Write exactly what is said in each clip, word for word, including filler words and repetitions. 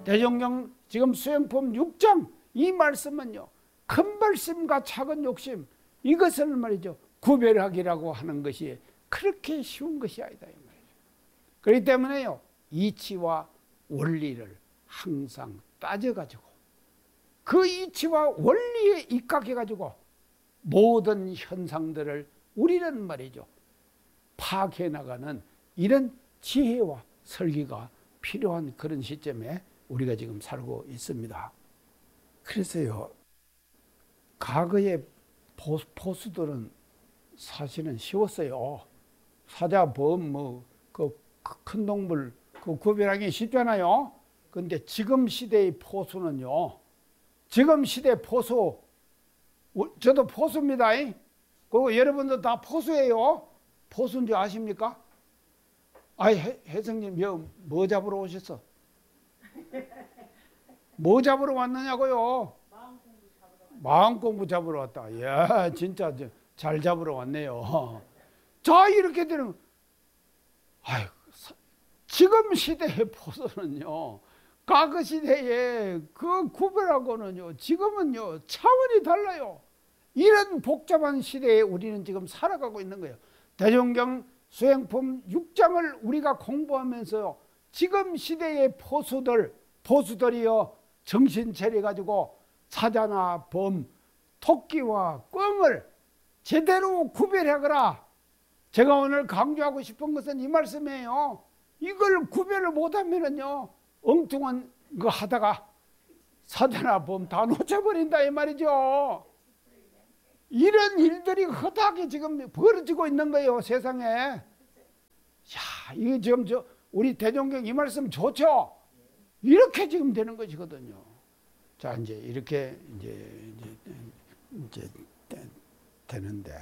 대종경 지금 수행품 육 장 이 말씀은요, 큰 발심과 작은 욕심, 이것을 말이죠 구별하기라고 하는 것이 그렇게 쉬운 것이 아니다 이 말이죠. 그렇기 때문에요, 이치와 원리를 항상 따져가지고 그 이치와 원리에 입각해가지고 모든 현상들을 우리는 말이죠 파악해 나가는 이런 지혜와 설계가 필요한 그런 시점에 우리가 지금 살고 있습니다. 그래서요, 과거의 포수, 포수들은 사실은 쉬웠어요. 사자, 범, 뭐, 그 큰 동물, 그 구별하기 쉽잖아요. 근데 지금 시대의 포수는요, 지금 시대 포수, 저도 포수입니다. 그리고 여러분도 다 포수예요. 포수인 줄 아십니까? 아이, 혜성님, 뭐 잡으러 오셨어? 뭐 잡으러 왔느냐고요? 마음 공부 잡으러 왔다. 마음 공부 잡으러 왔다. 이야, 진짜 잘 잡으러 왔네요. 자, 이렇게 되는, 아유, 지금 시대의 포수는요, 과거 시대에 그 구별하고는요, 지금은요, 차원이 달라요. 이런 복잡한 시대에 우리는 지금 살아가고 있는 거예요. 대종경 수행품 육 장을 우리가 공부하면서요, 지금 시대의 포수들, 포수들이요, 정신 차려가지고 사자나 범, 토끼와 꿩을 제대로 구별하거라. 제가 오늘 강조하고 싶은 것은 이 말씀이에요. 이걸 구별을 못하면은요, 엉뚱한 거 하다가 사자나 범 다 놓쳐버린다 이 말이죠. 이런 일들이 허다하게 지금 벌어지고 있는 거예요, 세상에. 야, 이거 지금 저 우리 대종경 이 말씀 좋죠? 이렇게 지금 되는 것이거든요. 자, 이제 이렇게 이제 이제, 이제 되는데,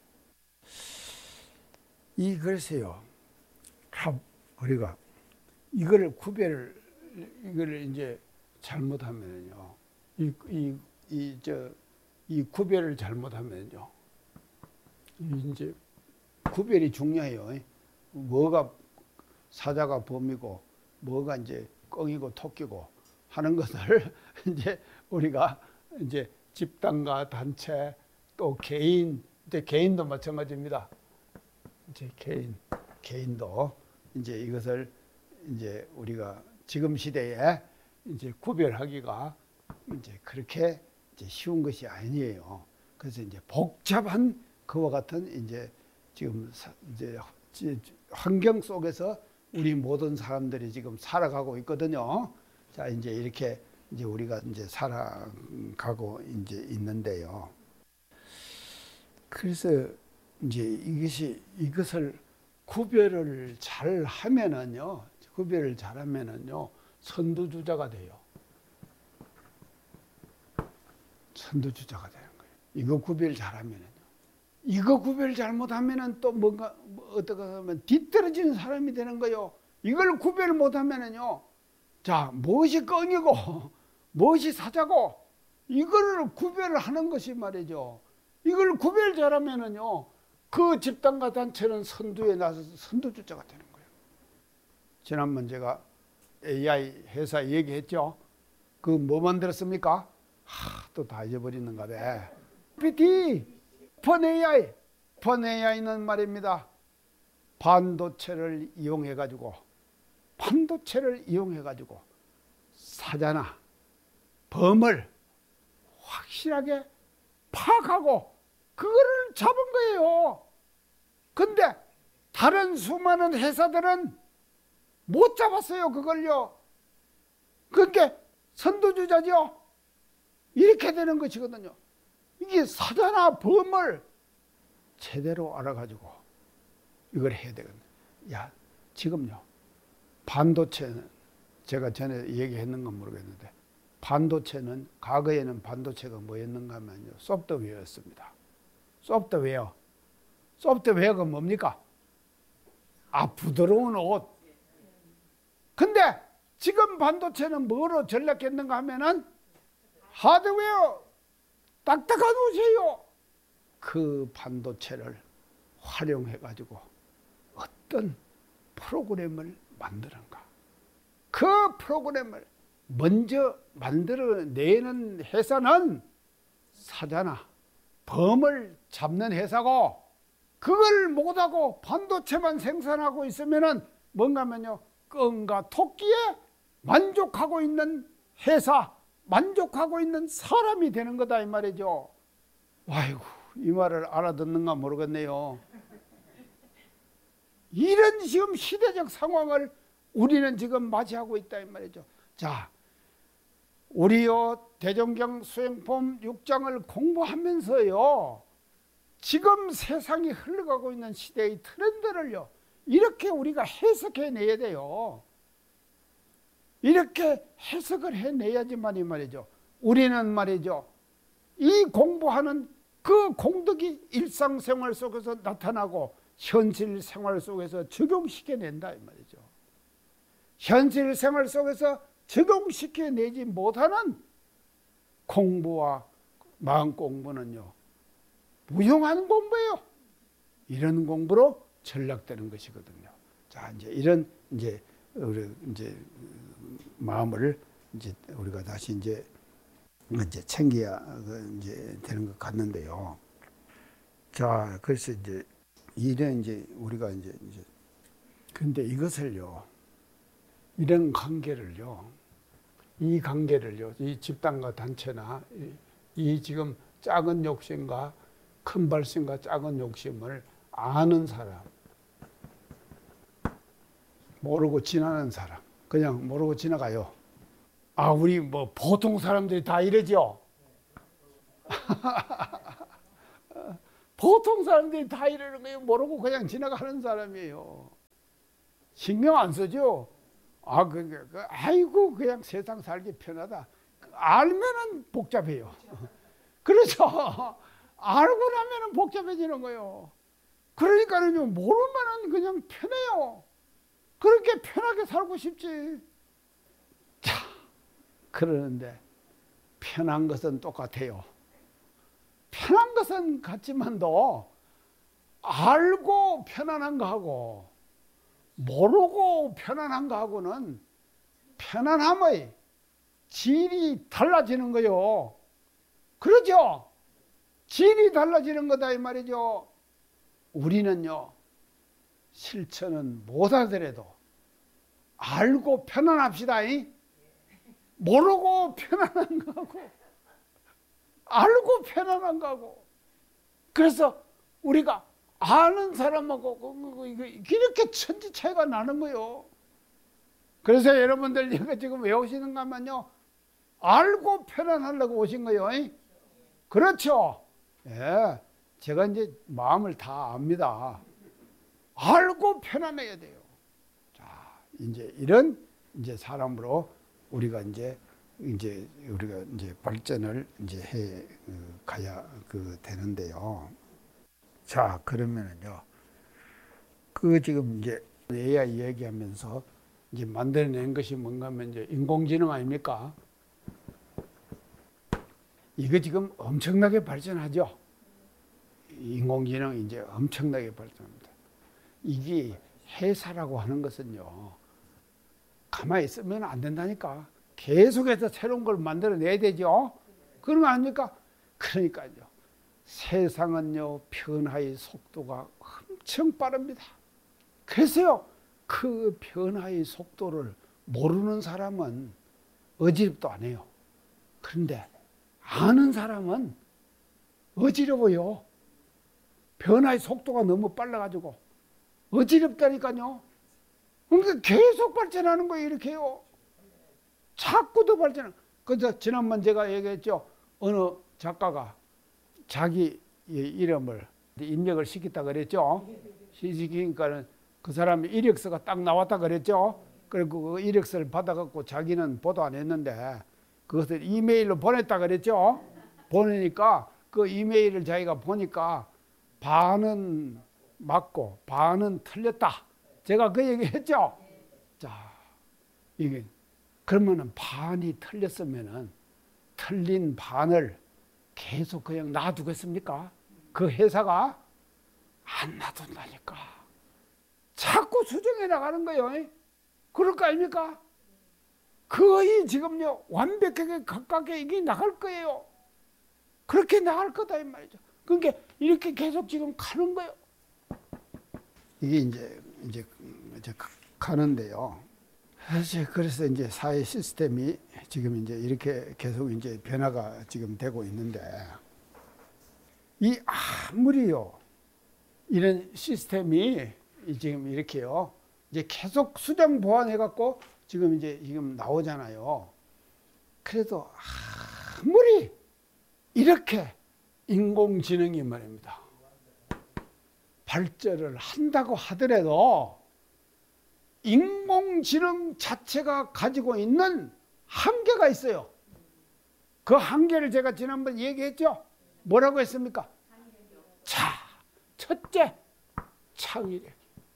이 글쎄요, 우리가 이거를 구별을 이거를 이제 잘못하면요, 이 이 이 저 이 구별을 잘못하면요, 이제 구별이 중요해요. 뭐가 사자가 범이고 뭐가 이제 꿩이고 토끼고 하는 것을 이제 우리가 이제 집단과 단체 또 개인, 이제 개인도 마찬가지입니다. 이제 개인, 개인도 이제 이것을 이제 우리가 지금 시대에 이제 구별하기가 이제 그렇게 이제 쉬운 것이 아니에요. 그래서 이제 복잡한 그와 같은 이제 지금 이제 환경 속에서 우리 모든 사람들이 지금 살아가고 있거든요. 자, 이제 이렇게 이제 우리가 이제 살아가고 이제 있는데요. 그래서 이제 이것이 이것을 구별을 잘 하면은요, 구별을 잘 하면은요, 선두주자가 돼요. 선두주자가 되는 거예요. 이거 구별 잘 하면은요. 이거 구별 잘못하면은 또 뭔가 어떻게 하면 뒤떨어지는 사람이 되는 거예요. 이걸 구별 못하면은요, 자, 무엇이 꿩이고 무엇이 사자고 이걸 구별을 하는 것이 말이죠. 이걸 구별 잘하면은요, 그 집단과 단체는 선두에 나서서 선두주자가 되는 거예요. 지난번 제가 에이아이 회사 얘기했죠. 그 뭐 만들었습니까? 하, 또 다 잊어버리는가 봐. 피티 오픈 에이아이, 오픈 에이아이는 말입니다, 반도체를 이용해 가지고 반도체를 이용해 가지고 사자나 범을 확실하게 파악하고 그거를 잡은 거예요. 근데 다른 수많은 회사들은 못 잡았어요, 그걸요. 그게 선두주자죠. 이렇게 되는 것이거든요. 이게 사자나 범을 제대로 알아가지고 이걸 해야 되거든요. 야, 지금요, 반도체는 제가 전에 얘기했는 건 모르겠는데, 반도체는 과거에는 반도체가 뭐였는가 하면요, 소프트웨어였습니다. 소프트웨어. 소프트웨어가 뭡니까? 아, 부드러운 옷. 근데 지금 반도체는 뭐로 전락했는가 하면은 하드웨어. 딱딱한 옷이에요. 그 반도체를 활용해 가지고 어떤 프로그램을 만드는가, 그 프로그램을 먼저 만들어내는 회사는 사자나 범을 잡는 회사고, 그걸 못하고 반도체만 생산하고 있으면은 뭔가면요, 껌과 토끼에 만족하고 있는 회사, 만족하고 있는 사람이 되는 거다 이 말이죠. 아이고, 이 말을 알아듣는가 모르겠네요. 이런 지금 시대적 상황을 우리는 지금 맞이하고 있다 이 말이죠. 자, 우리요 대종경 수행품 육 장을 공부하면서요, 지금 세상이 흘러가고 있는 시대의 트렌드를요 이렇게 우리가 해석해내야 돼요. 이렇게 해석을 해내야지만 이 말이죠, 우리는 말이죠, 이 공부하는 그 공덕이 일상생활 속에서 나타나고 현실 생활 속에서 적용시켜낸다 이 말이죠. 현실 생활 속에서 적용시켜내지 못하는 공부와 마음 공부는요 무용한 공부예요. 이런 공부로 전락되는 것이거든요. 자, 이제 이런 이제 우리 이제 마음을 이제 우리가 다시 이제 이제 챙겨야 이제 되는 것 같는데요. 자, 그래서 이제 이런 이제 우리가 이제 이제 근데 이것을요, 이런 관계를요, 이 관계를요, 이 집단과 단체나 이, 이 지금 작은 욕심과 큰 발심과 작은 욕심을 아는 사람, 모르고 지나는 사람, 그냥 모르고 지나가요. 아, 우리 뭐 보통 사람들이 다 이러죠. 보통 사람들이 다 이러는 거예요. 모르고 그냥 지나가는 사람이에요. 신경 안 쓰죠. 아, 그, 그, 그 아이고 그냥 세상 살기 편하다. 알면은 복잡해요. 그렇죠. 알고 나면은 복잡해지는 거예요. 그러니까는요, 모르면은 그냥 편해요. 그렇게 편하게 살고 싶지. 자, 그러는데 편한 것은 똑같아요. 편한 것은 같지만도 알고 편안한 거하고 모르고 편안한 거하고는 편안함의 질이 달라지는 거요. 그렇죠? 질이 달라지는 거다 이 말이죠. 우리는요, 실천은 못하더라도 알고 편안합시다. 모르고 편안한 거하고 알고 편안한 거하고, 그래서 우리가 아는 사람하고 이렇게 천지 차이가 나는 거예요. 그래서 여러분들 이거 지금 왜 오시는가 하면요, 알고 편안하려고 오신 거예요. 그렇죠? 예, 제가 이제 마음을 다 압니다. 알고 편안해야 돼요. 자, 이제 이런 이제 사람으로 우리가 이제 이제 우리가 이제 발전을 이제 해 가야 그 되는데요. 자, 그러면은요, 그 지금 이제 에이아이 얘기하면서 이제 만들어낸 것이 뭔가 하면 이제 인공지능 아닙니까? 이거 지금 엄청나게 발전하죠. 인공지능 이제 엄청나게 발전합니다. 이게 회사라고 하는 것은요, 가만히 있으면 안 된다니까. 계속해서 새로운 걸 만들어내야 되죠. 그런 거 아닙니까? 그러니까요, 세상은요 변화의 속도가 엄청 빠릅니다. 그래서요, 그 변화의 속도를 모르는 사람은 어지럽도 안 해요. 그런데 아는 사람은 어지러워요. 변화의 속도가 너무 빨라가지고 어지럽다니까요. 그러니까 계속 발전하는 거예요. 이렇게요. 자꾸 더 발전. 그래서 지난번 제가 얘기했죠. 어느 작가가 자기 이름을 입력을 시켰다 그랬죠. 시키니까는 그 사람의 이력서가 딱 나왔다 그랬죠. 그리고 그 이력서를 받아갖고 자기는 보도 안 했는데 그것을 이메일로 보냈다 그랬죠. 보내니까 그 이메일을 자기가 보니까 반은 맞고 반은 틀렸다. 제가 그 얘기 했죠. 자, 이게 그러면은 반이 틀렸으면은 틀린 반을 계속 그냥 놔두겠습니까? 그 회사가 안 놔둔다니까. 자꾸 수정해 나가는 거예요. 그럴 거 아닙니까? 거의 지금요 완벽하게 가깝게 이게 나갈 거예요. 그렇게 나갈 거다 이 말이죠. 그러니까 이렇게 계속 지금 가는 거예요. 이게 이제 이제 이제 가는데요. 그래서 이제 사회 시스템이 지금 이제 이렇게 계속 이제 변화가 지금 되고 있는데, 이 아무리요 이런 시스템이 지금 이렇게요 이제 계속 수정 보완해 갖고 지금 이제 지금 나오잖아요. 그래도 아무리 이렇게 인공지능이 말입니다 발전을 한다고 하더라도 인공지능 자체가 가지고 있는 한계가 있어요. 그 한계를 제가 지난번 얘기했죠. 뭐라고 했습니까? 자, 첫째, 창의력.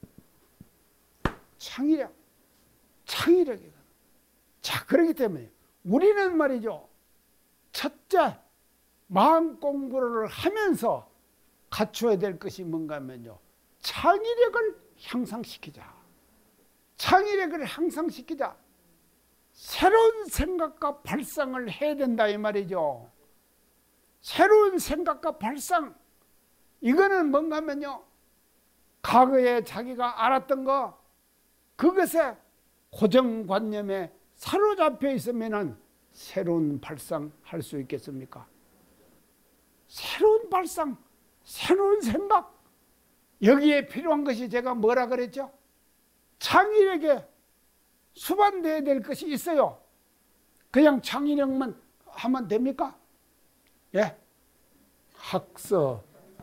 창의력. 창의력이다. 자, 그렇기 때문에 우리는 말이죠. 첫째, 마음 공부를 하면서 갖춰야 될 것이 뭔가 하면요. 창의력을 향상시키자. 창의력을 향상시키자. 새로운 생각과 발상을 해야 된다 이 말이죠. 새로운 생각과 발상. 이거는 뭔가 하면요. 과거에 자기가 알았던 거 그것에 고정관념에 사로잡혀 있으면 새로운 발상 할 수 있겠습니까? 새로운 발상, 새로운 생각. 여기에 필요한 것이 제가 뭐라 그랬죠? 창의력에 수반되어야 될 것이 있어요. 그냥 창의력만 하면 됩니까? 예, 학습.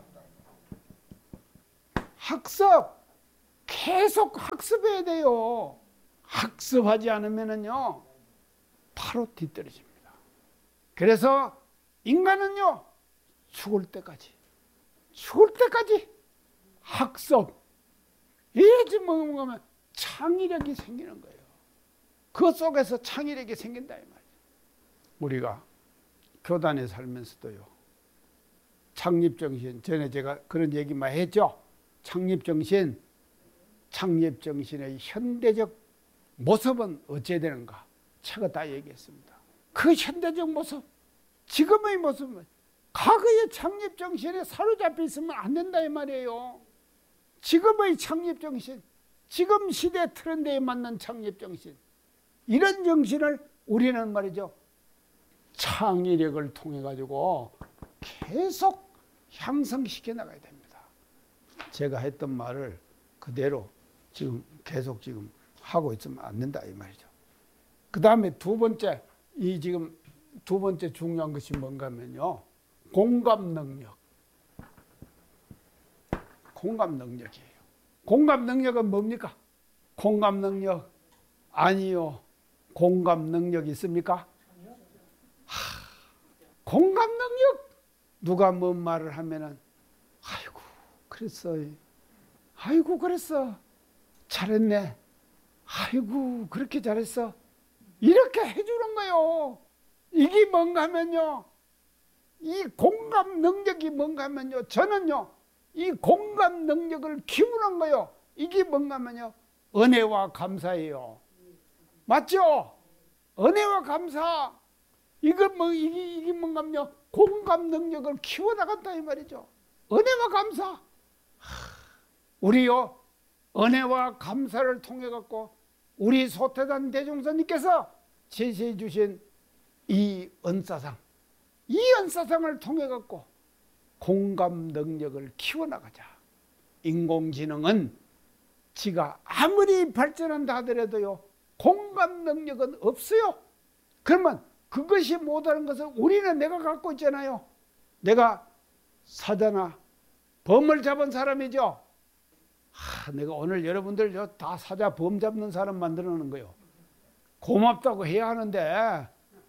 학습. 계속 학습해야 돼요. 학습하지 않으면요 바로 뒤떨어집니다. 그래서 인간은요 죽을 때까지 죽을 때까지 학습. 이러지 먹으면 창의력이 생기는 거예요. 그 속에서 창의력이 생긴다 이 말이에요. 우리가 교단에 살면서도요 창립정신, 전에 제가 그런 얘기만 했죠. 창립정신, 창립정신의 현대적 모습은 어찌해야 되는가? 제가 다 얘기했습니다. 그 현대적 모습, 지금의 모습은 과거의 창립정신에 사로잡혀 있으면 안 된다 이 말이에요. 지금의 창립정신, 지금 시대 트렌드에 맞는 창립정신, 이런 정신을 우리는 말이죠 창의력을 통해 가지고 계속 향상시켜 나가야 됩니다. 제가 했던 말을 그대로 지금 계속 지금 하고 있으면 안 된다 이 말이죠. 그 다음에 두 번째, 이 지금 두 번째 중요한 것이 뭔가 하면요 공감 능력. 공감 능력이에요. 공감 능력은 뭡니까? 공감 능력 아니요. 공감 능력 있습니까? 하, 공감 능력. 누가 뭔 말을 하면은 아이고 그랬어. 아이고 그랬어. 잘했네. 아이고 그렇게 잘했어. 이렇게 해주는 거예요. 이게 뭔가 하면요. 이 공감 능력이 뭔가 하면요. 저는요. 이 공감 능력을 키우는 거예요. 이게 뭔가 하면요. 은혜와 감사예요. 맞죠? 은혜와 감사. 이거 뭐, 이게, 이게 뭔가 하면요. 공감 능력을 키워나간다 이 말이죠. 은혜와 감사. 하, 우리요. 은혜와 감사를 통해 갖고 우리 소태단 대종사님께서 제시해 주신 이 은사상, 이 은사상을 통해 갖고 공감 능력을 키워나가자. 인공지능은 지가 아무리 발전한다 하더라도요 공감 능력은 없어요. 그러면 그것이 못하는 것은 우리는 내가 갖고 있잖아요. 내가 사자나 범을 잡은 사람이죠. 하, 내가 오늘 여러분들 다 사자 범 잡는 사람 만들어 놓는 거예요. 고맙다고 해야 하는데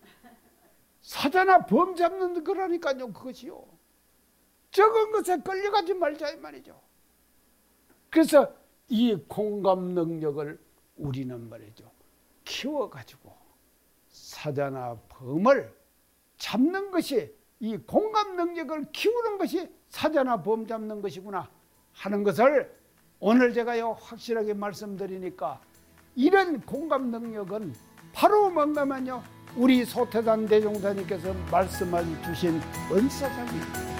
사자나 범 잡는 거라니까요. 그것이요. 적은 것에 끌려가지 말자 이 말이죠. 그래서 이 공감 능력을 우리는 말이죠. 키워가지고 사자나 범을 잡는 것이, 이 공감 능력을 키우는 것이 사자나 범 잡는 것이구나 하는 것을 오늘 제가요 확실하게 말씀드리니까, 이런 공감 능력은 바로 뭔가면요 우리 소태단 대종사님께서 말씀해 주신 은사장입니다.